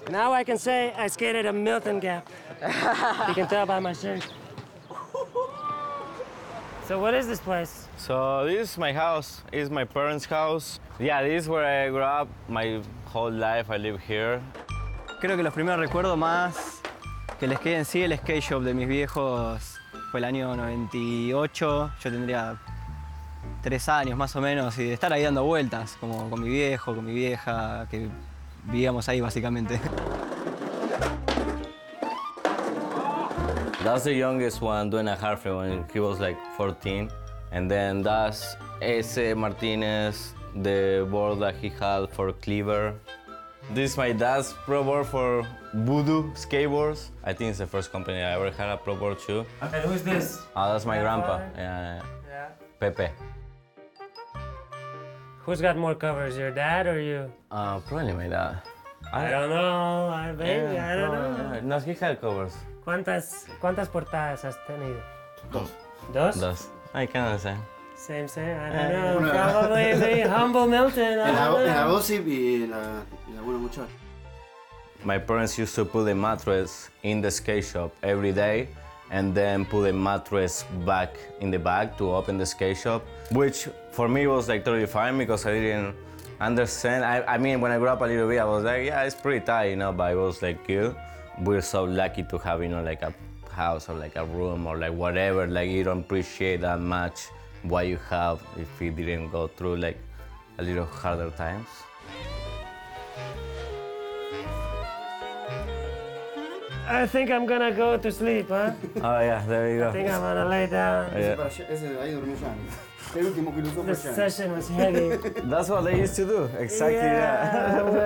Now I can say I skated a Milton Gap. You can tell by my shirt. So what is this place? So this is my house. It's my parents' house. Yeah, this is where I grew up. My whole life I live here. Creo que los primeros recuerdos más que les quede en sí, el skate shop de mis viejos fue el año 98. Yo tendría 3 años más o menos y de estar ahí dando vueltas, como con mi viejo, con mi vieja, que vivíamos ahí básicamente. That's the youngest one doing a half when he was like 14. And then that's Ese Martinez, the board that he had for Cleaver. This is my dad's pro board for Voodoo Skateboards. I think it's the first company I ever had a pro board too. And who's this? Oh, that's my grandpa. Grandfather? Yeah, Yeah. Pepe. Who's got more covers, your dad or you? Probably my dad. I don't know, I don't know. No, he had covers. ¿Cuántas portadas has tenido? Dos. ¿Dos? Dos. I can understand. Same, I don't know. Probably the humble Milton. I En don't la know. gossip y la bueno mucho. My parents used to put the mattress in the skate shop every day and then put the mattress back in the bag to open the skate shop, which for me was like totally fine because I didn't understand. I mean, when I grew up a little bit, I was like, yeah, it's pretty tight, you know, but it was like good. We're so lucky to have, you know, like a house or like a room or like whatever. Like you don't appreciate that much what you have if you didn't go through like a little harder times. I think I'm gonna go to sleep, huh? Oh yeah, there you I think go. I'm gonna lay down. Ese ahí durmió Jan. El último que lo usó fue This Jan. session was heavy. That's what they used to do, exactly Yeah, that.